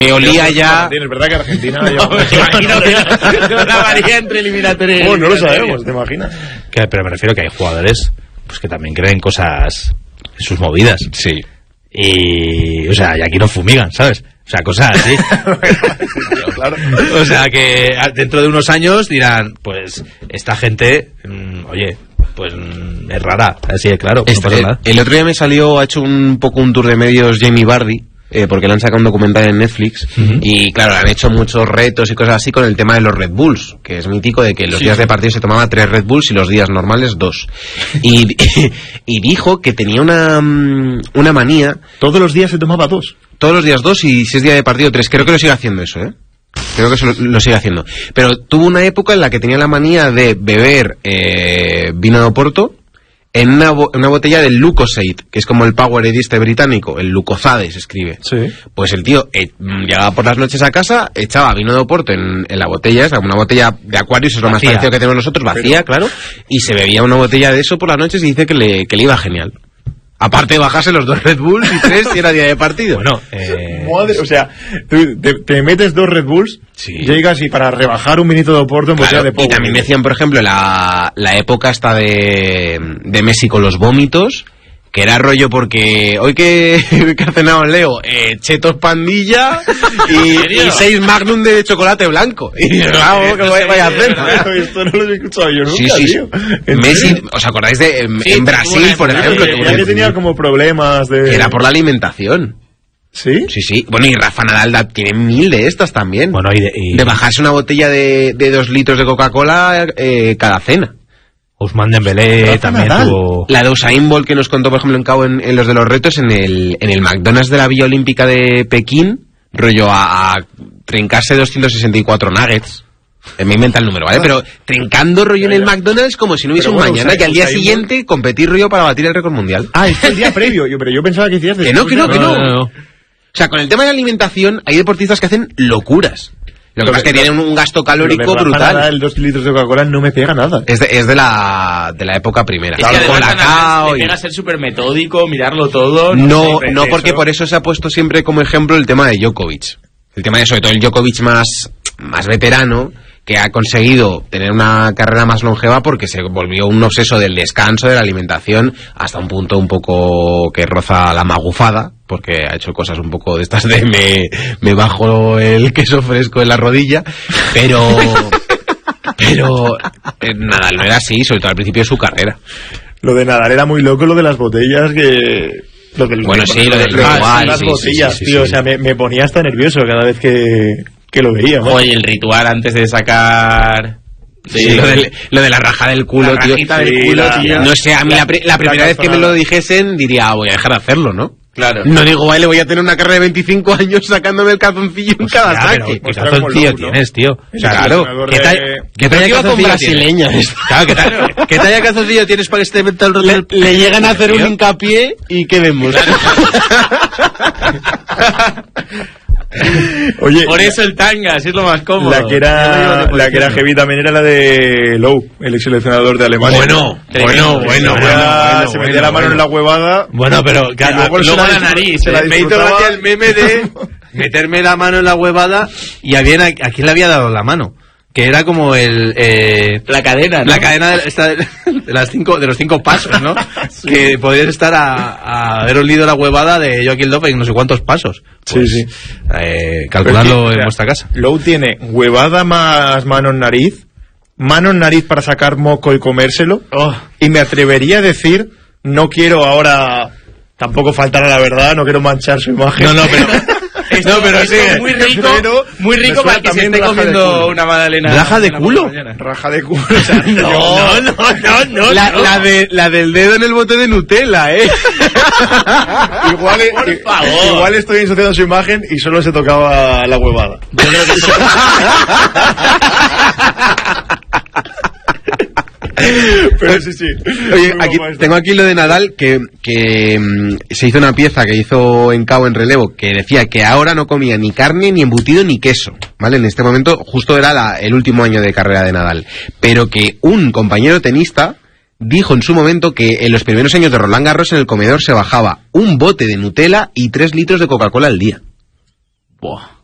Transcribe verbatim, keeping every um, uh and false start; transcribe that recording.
Me olía ya... Es verdad que Argentina... no, yo... me imagino que una variante entre eliminatoria. Oh, no lo sabemos, ¿te imaginas? Que, pero me refiero que hay jugadores pues que también creen cosas en sus movidas. Sí. Y... O sea, y aquí no fumigan, ¿sabes? O sea, cosas así. Claro. O sea, que dentro de unos años dirán, pues, esta gente, mmm, oye, pues mmm, es rara. Así es, claro. Este, no pasa nada. El otro día me salió, ha hecho un poco un tour de medios Jamie Vardy, eh, porque le han sacado un documental en Netflix, uh-huh. y claro, le han hecho muchos retos y cosas así con el tema de los Red Bulls, que es mítico de que los sí. días de partido se tomaba tres Red Bulls y los días normales dos. Y, y dijo que tenía una, una manía... ¿Todos los días se tomaba dos? Todos los días dos y si es día de partido tres. Creo que lo sigue haciendo eso, ¿eh? Creo que eso lo, lo sigue haciendo. Pero tuvo una época en la que tenía la manía de beber eh, vino de Oporto en una, bo- una botella del Lucozade, que es como el Powerade este británico, el Lucozade se escribe. Sí. Pues el tío eh, llegaba por las noches a casa, echaba vino de Oporto en, en la botella, es una botella de Aquarius, es lo más parecido que tenemos nosotros, vacía, Pero... claro, y se bebía una botella de eso por las noches y dice que le, que le iba genial. Aparte de bajarse los dos Red Bulls y tres si era día de partido. Bueno, eh... Madre, o sea, tú te, te metes dos Red Bulls, sí. llegas y para rebajar un vinito de Oporto en claro, botella de Power. Y también decían, por ejemplo, la, la época esta de, de Messi con los vómitos, que era rollo porque hoy que, que ha cenado Leo, eh, chetos pandilla y, y seis Magnum de chocolate blanco. Y claro, que vaya, vaya a hacer. Esto no lo he escuchado yo nunca, sí, sí, tío. Messi, ¿os acordáis de en, sí, en Brasil, por ejemplo? Que, que, que tenía como problemas de... Que era por la alimentación. ¿Sí? Sí, sí. Bueno, y Rafa Nadal da, tiene mil de estas también. Bueno, y de, y... de bajarse una botella de, de dos litros de Coca-Cola eh, cada cena. Ousmane Dembélé también tuvo... La de Usain Bolt que nos contó, por ejemplo, en Cabo en, en los de los retos, en el, en el McDonald's de la Villa Olímpica de Pekín, rollo a, a trincarse doscientos sesenta y cuatro nuggets. Me inventa el número, ¿vale? Pero trincando rollo en el McDonald's como si no hubiese un bueno, mañana, Usain, que al día Usain siguiente Bolt... competir rollo para batir el récord mundial. Ah, es el día previo, yo, pero yo pensaba que decías... Que no, que no, que no. no, no, no. O sea, con el tema de la alimentación hay deportistas que hacen locuras. Lo que pasa es que tienen un gasto calórico brutal. Nada, el dos litros de Coca-Cola no me pega nada. Es de, es de la de la época primera. Es que además Colacao y... te pega a ser súper metódico, mirarlo todo. No, no, no porque por eso se ha puesto siempre como ejemplo el tema de Djokovic. El tema de sobre todo el Djokovic más, más veterano, que ha conseguido tener una carrera más longeva porque se volvió un obseso del descanso, de la alimentación, hasta un punto un poco que roza la magufada, porque ha hecho cosas un poco de estas de me, me bajo el queso fresco en la rodilla, pero pero eh, Nadal no era así, sobre todo al principio de su carrera. Lo de Nadal era muy loco, lo de las botellas que... Lo del, bueno, sí, lo del ah, ritual, sí, las sí, botellas, sí, sí, tío, sí, o sea, me, me ponía hasta nervioso cada vez que, que lo veía. ¿no? Oye, el ritual antes de sacar... Sí, sí, lo, de, lo de la raja del culo, la tío. Rajita del sí, culo, la, tío. No sé, a mí la, la, la primera vez que me lo dijesen diría, ah, voy a dejar de hacerlo, ¿no? Claro. No digo, vale, voy a tener una carrera de veinticinco años sacándome el calzoncillo en cada saque. ¿Qué calzoncillo tienes, tío? O sea, claro. ¿Qué tal? ¿Qué talla de calzoncillo brasileña? Claro, ¿qué tal? ¿Qué talla de calzoncillo tienes para este evento? Le, le llegan a hacer un hincapié y ¿qué vemos? Oye, por eso el tanga, así es lo más cómodo. La que era, la que era heavy también era la de Lowe, el ex seleccionador de Alemania. Bueno, bueno, bueno, bueno. Se metía la mano en la huevada. Bueno, pero claro, luego, luego la, la nariz. Se la me hizo gracia el meme de meterme la mano en la huevada y a, bien, a, a quién le había dado la mano. Que era como el eh, la cadena, ¿no? La cadena de, esta, de las cinco de los cinco pasos, ¿no? Sí. Que podrías estar a, a haber olido la huevada de Joaquín López en no sé cuántos pasos. Pues, sí, sí. Eh, calcularlo que, en vuestra casa. Lowe tiene huevada más mano en nariz, mano en nariz para sacar moco y comérselo. Oh. Y me atrevería a decir, no quiero ahora tampoco faltar a la verdad, no quiero manchar su imagen. No, no, pero Esto, no, pero sí, muy rico, pero muy rico para que se esté comiendo una magdalena. ¿Raja de culo? Raja de culo. O sea, no, no, no, no, la, no. La, de, la del dedo en el bote de Nutella, ¿eh? igual, por favor. Igual estoy ensuciando su imagen y solo se tocaba la huevada. Yo creo que eso... Pero sí, sí. Oye, aquí, tengo aquí lo de Nadal, que, que um, se hizo una pieza que hizo en Cabo en relevo, que decía que ahora no comía ni carne, ni embutido, ni queso, ¿vale? En este momento justo era la, el último año de carrera de Nadal. Pero que un compañero tenista dijo en su momento que en los primeros años de Roland Garros en el comedor se bajaba un bote de Nutella y tres litros de Coca-Cola al día. Buah.